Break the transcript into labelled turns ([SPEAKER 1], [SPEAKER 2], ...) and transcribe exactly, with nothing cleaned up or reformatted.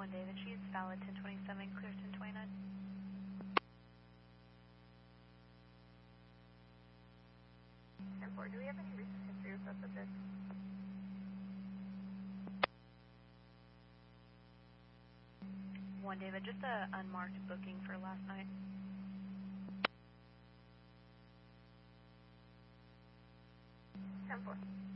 [SPEAKER 1] One David, she's valid ten twenty-seven, clear ten twenty-nine.
[SPEAKER 2] ten four, do we have any recent history with us of this?
[SPEAKER 1] One David, just a unmarked booking for last night.
[SPEAKER 2] ten four.